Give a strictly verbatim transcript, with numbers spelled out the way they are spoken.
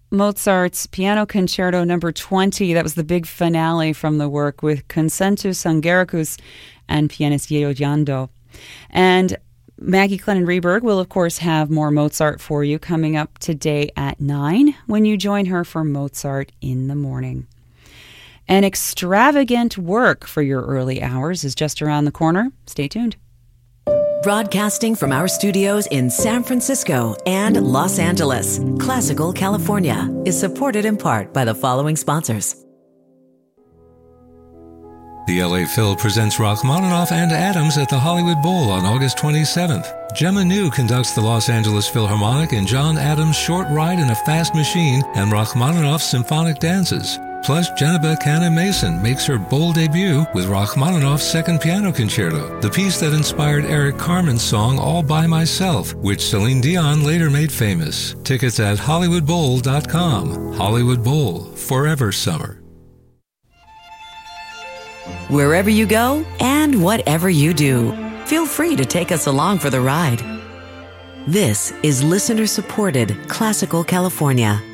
Mozart's Piano Concerto number twenty. That was the big finale from the work with Concentus Hungaricus and pianist Yeo Jando. And Maggie Clennon Reberg will, of course, have more Mozart for you coming up today at nine when you join her for Mozart in the Morning. An extravagant work for your early hours is just around the corner. Stay tuned. Broadcasting from our studios in San Francisco and Los Angeles, Classical California is supported in part by the following sponsors. The L A Phil presents Rachmaninoff and Adams at the Hollywood Bowl on August twenty-seventh. Gemma New conducts the Los Angeles Philharmonic in John Adams' Short Ride in a Fast Machine and Rachmaninoff's Symphonic Dances. Plus, Jennifer Canna Mason makes her bold debut with Rachmaninoff's Second Piano Concerto, the piece that inspired Eric Carmen's song All By Myself, which Celine Dion later made famous. Tickets at hollywood bowl dot com. Hollywood Bowl, forever summer. Wherever you go and whatever you do, feel free to take us along for the ride. This is listener-supported Classical California.